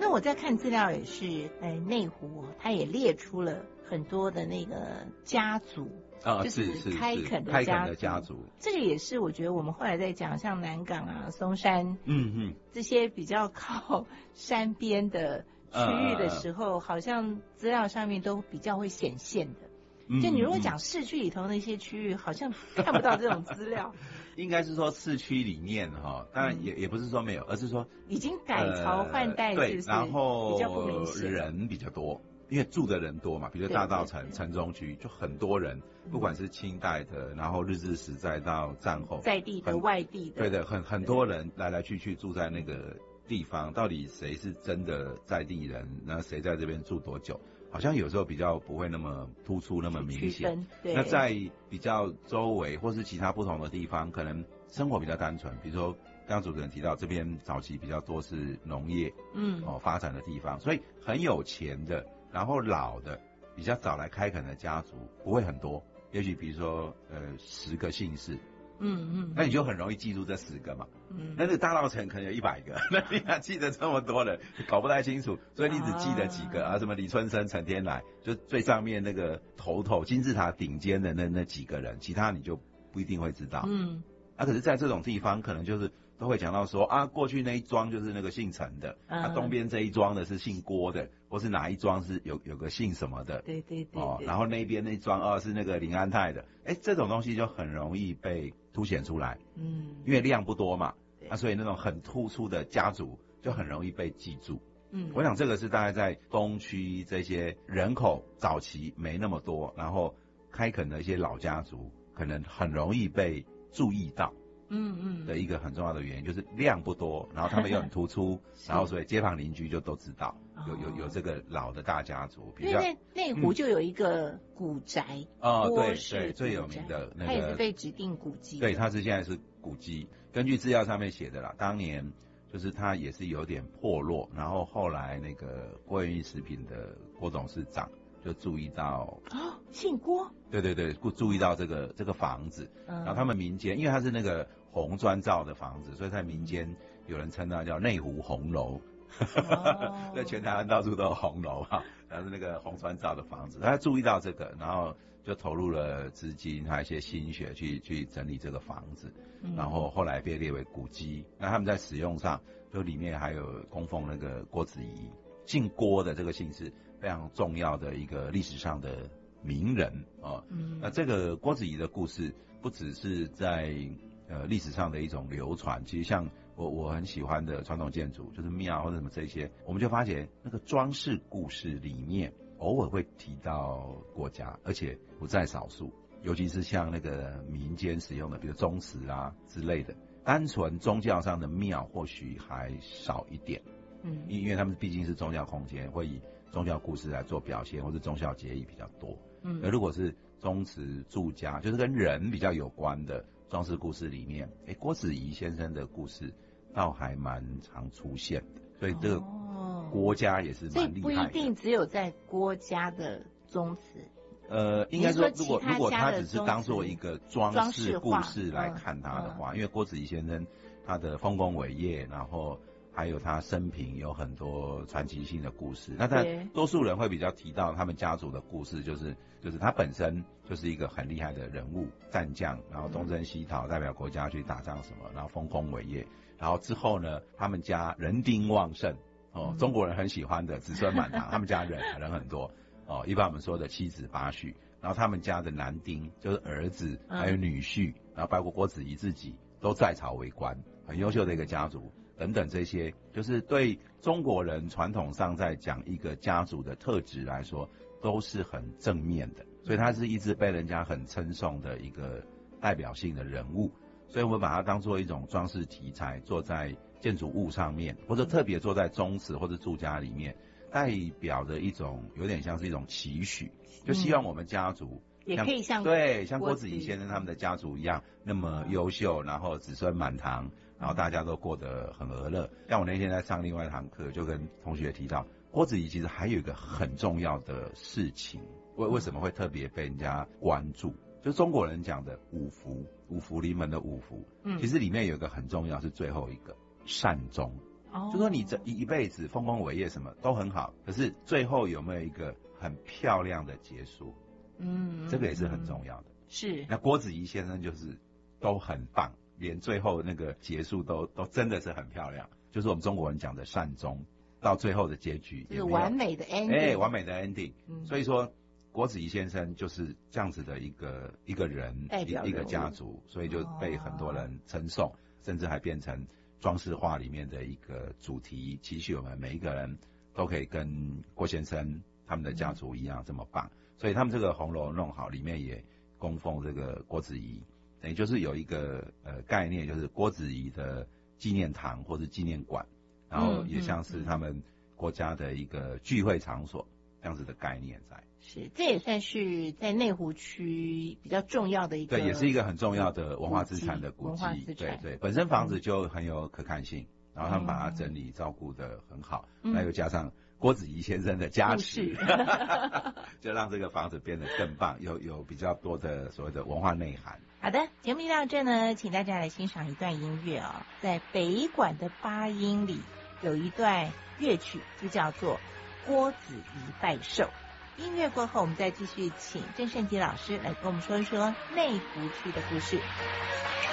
为我在看资料也是，内湖它也列出了很多的那个家族。就是开垦的家族，这个也是我觉得我们后来在讲，像南港啊、松山，这些比较靠山边的区域的时候，好像资料上面都比较会显现的。就你如果讲市区里头那些区域，好像看不到这种资料。 应该是说市区里面当然也不是说没有，而是说已经改朝换代， 对，然后比较不明显，人比较多。因为住的人多嘛，比如大稻埕、城中区就很多人，不管是清代的，然后日治时代到战后， 在地的、外地的， 对的，很多人来来去去住在那个地方，到底谁是真的在地人，那谁在这边住多久，好像有时候比较不会那么突出，那么明显。那在比较周围或是其他不同的地方，可能生活比较单纯，比如说刚刚主持人提到这边早期比较多是农业，发展的地方，所以很有钱的。然后老的比较早来开垦的家族不会很多，也许比如说10个姓氏，那你就很容易记住这10个嘛，那个大稻埕可能有100个，那你还记得这么多人，搞不太清楚，所以你只记得几个什么李春生、陈天来，就最上面那个头金字塔顶尖的那几个人，其他你就不一定会知道，可是在这种地方可能就是都会讲到说过去那一庄就是那个姓陈的，东边这一庄的是姓郭的，或是哪一庄是有个姓什么的， 对， 然后那边那庄是那个林安泰的，这种东西就很容易被凸显出来，因为量不多嘛，所以那种很突出的家族就很容易被记住，我想这个是大概在东区这些人口早期没那么多，然后开垦的一些老家族，可能很容易被注意到。的一个很重要的原因就是量不多，然后他们又很突出，然后所以街坊邻居就都知道有这个老的大家族。 因为内湖就有一个古宅对，最有名的那个， 它也是被指定古迹。 对，它现在是古迹。根据资料上面写的啦，当年就是它也是有点破落，然后后来那个郭元益食品的郭董事长就注意到姓郭， 对，注意到这个房子，然后他们民间因为它是那个红砖造的房子，所以在民间有人称它叫内湖红楼，在全台湾到处都有红楼它是那个红砖造的房子，他注意到这个，然后就投入了资金还有一些心血去整理这个房子，然后后来被列为古迹。那他们在使用上，就里面还有供奉那个郭子仪，姓郭的这个姓是非常重要的一个历史上的名人那这个郭子仪的故事不只是在历史上的一种流传，其实像我很喜欢的传统建筑，就是庙或者什么这些，我们就发现那个装饰故事里面偶尔会提到国家，而且不在少数，尤其是像那个民间使用的，比如宗祠之类的，单纯宗教上的庙或许还少一点，因为他们毕竟是宗教空间，会以宗教故事来做表现，或是宗教节义比较多。而如果是宗祠住家，就是跟人比较有关的装饰故事里面，郭子仪先生的故事倒还蛮常出现的，所以这个郭家也是蛮厉害的。所以不一定只有在郭家的宗祠。 应该说如果他只是当做一个装饰故事来看他的话，因为郭子仪先生他的丰功伟业，然后还有他生平有很多传奇性的故事，那但多数人会比较提到他们家族的故事，就是他本身就是一个很厉害的人物战将，然后东征西讨，代表国家去打仗什么，然后丰功伟业，然后之后呢他们家人丁旺盛中国人很喜欢的子孙满堂，他们家人很多一般我们说的7子8婿，然后他们家的男丁就是儿子还有女婿，然后包括郭子仪自己都在朝为官，很优秀的一个家族等等，这些就是对中国人传统上在讲一个家族的特质来说都是很正面的，所以他是一直被人家很称颂的一个代表性的人物，所以我们把它当做一种装饰题材做在建筑物上面，或者特别做在宗祠或者住家里面，代表的一种有点像是一种期许，就希望我们家族也可以像郭子仪先生他们的家族一样那么优秀，然后子孙满堂，然后大家都过得很和乐。像我那天在上另外一堂课，就跟同学提到郭子仪其实还有一个很重要的事情，为什么会特别被人家关注，就是中国人讲的五福，五福临门的五福，其实里面有一个很重要是最后一个善终。 就说你这一辈子丰功伟业什么都很好，可是最后有没有一个很漂亮的结束？这个也是很重要的。 是。 那郭子仪先生就是都很棒，连最后那个结束都真的是很漂亮，就是我们中国人讲的善终，到最后的结局就是完美的 ending。 完美的 ending。所以说郭子仪先生就是这样子的一个人，一个家族，所以就被很多人称颂，甚至还变成装饰画里面的一个主题，期许我们每一个人都可以跟郭先生他们的家族一样这么棒。所以他们这个红楼弄好，里面也供奉这个郭子仪，等于就是有一个概念，就是郭子仪的纪念堂或者纪念馆，然后也像是他们国家的一个聚会场所这样子的概念在。 是，这也算是在内湖区比较重要的一个， 对，也是一个很重要的文化资产的古迹。对，本身房子就很有可看性，然后他们把它整理照顾得很好，那又加上郭子仪先生的加持，就让这个房子变得更棒，有比较多的所谓的文化内涵。 好的，节目到这呢，请大家来欣赏一段音乐啊，在北管的八音里有一段乐曲，就叫做《郭子仪拜寿》。音乐过后，我们再继续请郑胜基老师来跟我们说一说内湖区的故事。